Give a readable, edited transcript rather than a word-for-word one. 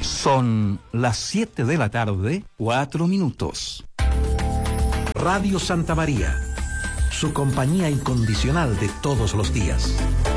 Son las 7 de la tarde, 4 minutos. Radio Santa María, su compañía incondicional de todos los días.